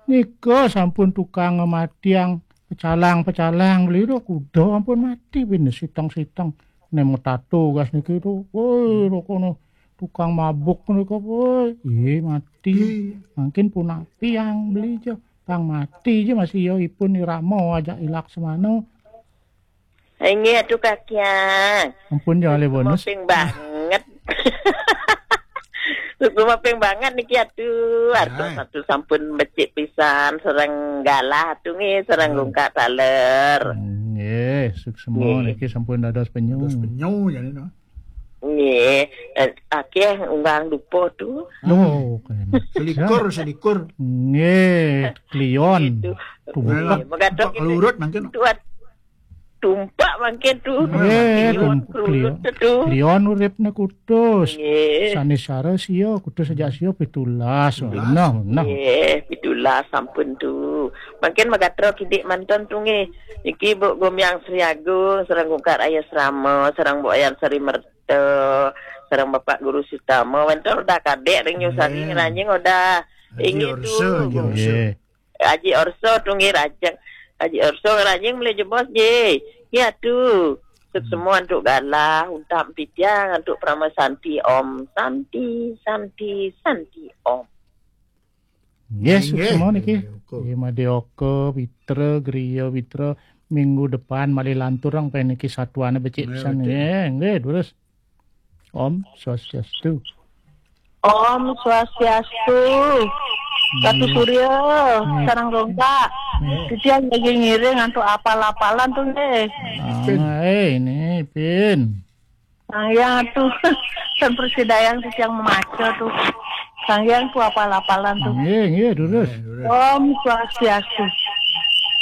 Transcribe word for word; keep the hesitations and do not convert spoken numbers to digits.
Nika sampun tukang matiang pecalang-pecalang beli ro kuda ampun mati pin sitang-sitang nemu tato gas niki ro. Woi ro kono tukang mabuk nika woi. Ih mati. Mungkin punapi yang beli jo. Kang mati je masih yo ipun iramo aja ilak semano. Ini atuh kakian. Ampun ya le bonus. Moping banget. Rumah peng banget niki atuh, atuh satu sampun becik pisan, serang galah atuh nge, serang lungkak taler. Nggih, suksema niki sampun dados penyu. Dados penyu jane no. Nggih, akeh unggang dupo tuh. Oh, keren. Selikur, selikur. Nggih, klion. Tumpak. Megadok lurut mungkin. Tumpak mungkin tuh. Eh, klion. Klion uripna kudus. Sanes sare sia kudus sejak sia pitulas. Nah, nah. Nggih, pitulas sampun tuh. Mungkin megatro kidik manton tuh nggih. Iki Bu Gomyang Sri Agung, sareng Gungkar Ayah Srama, sareng Bu Ayan Sari Merto, sareng Bapak Guru Sutama. Wentor udah kadek ring nyusani ngeranjing udah. Ingi tuh. Haji Orso tuh nggih rajang. Haji Orso ngeranjing mulai jebos nggih. Ya tuh. Semua untuk galah, untuk ampityang, untuk Prama Santi Om. Santi, Santi, Santi Om. Yes, semua niki. Ima Deoko, Witra, Griya, Witra. Minggu depan mali lanturang pengen niki satuane becik pisan nggih, nggih terus. Om Swastiastu. Om Swastiastu. Ratu Surya, sarang rongga. Dia lagi ngiring untuk apal-apalan tuh nggih. Ah, eh ini Pin. Sangyang tuh kan persidayang tuh yang maco tuh. Sangyang tuh apal-apalan tuh. Nggih, nggih terus. Om Swastiastu.